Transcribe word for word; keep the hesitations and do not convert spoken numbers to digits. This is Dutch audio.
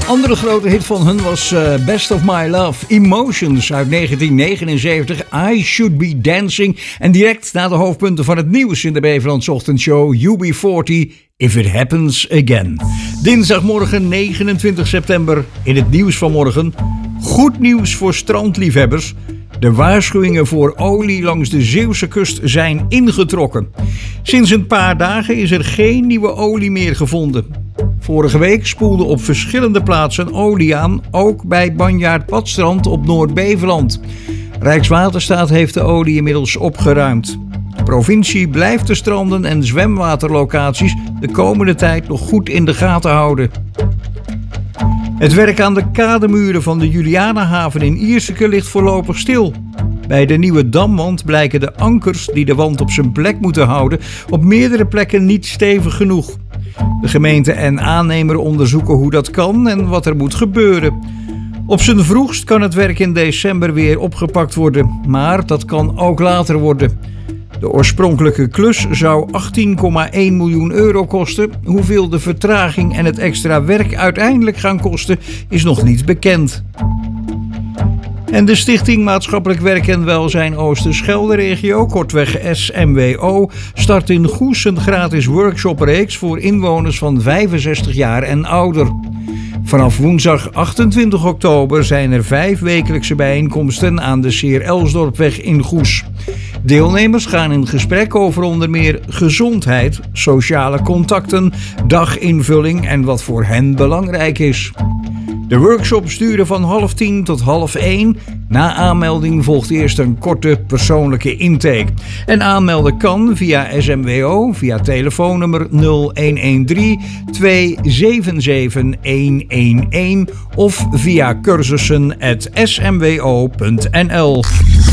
Andere grote hit van hun was uh, Best of My Love, Emotions uit negentien negenenzeventig, I Should Be Dancing. En direct na de hoofdpunten van het nieuws in de Beverlands Ochtendshow, U B veertig, If It Happens Again. Dinsdagmorgen negenentwintig september in het nieuws van morgen. Goed nieuws voor strandliefhebbers. De waarschuwingen voor olie langs de Zeeuwse kust zijn ingetrokken. Sinds een paar dagen is er geen nieuwe olie meer gevonden. Vorige week spoelde op verschillende plaatsen olie aan, ook bij Banjaard Badstrand op Noord-Beveland. Rijkswaterstaat heeft de olie inmiddels opgeruimd. De provincie blijft de stranden en zwemwaterlocaties de komende tijd nog goed in de gaten houden. Het werk aan de kademuren van de Julianahaven in Ierseke ligt voorlopig stil. Bij de nieuwe damwand blijken de ankers die de wand op zijn plek moeten houden op meerdere plekken niet stevig genoeg. De gemeente en aannemer onderzoeken hoe dat kan en wat er moet gebeuren. Op zijn vroegst kan het werk in december weer opgepakt worden, maar dat kan ook later worden. De oorspronkelijke klus zou achttien komma één miljoen euro kosten. Hoeveel de vertraging en het extra werk uiteindelijk gaan kosten is nog niet bekend. En de Stichting Maatschappelijk Werk en Welzijn Oosterschelde-regio, kortweg S M W O, start in Goes een gratis workshopreeks voor inwoners van vijfenzestig jaar en ouder. Vanaf woensdag achtentwintig oktober zijn er vijf wekelijkse bijeenkomsten aan de Seer Elsdorpweg in Goes. Deelnemers gaan in gesprek over onder meer gezondheid, sociale contacten, daginvulling en wat voor hen belangrijk is. De workshops duren van half tien tot half één. Na aanmelding volgt eerst een korte persoonlijke intake. En aanmelden kan via S M W O, via telefoonnummer nul een een drie twee zeven zeven een een een of via cursussen at s m w o punt n l.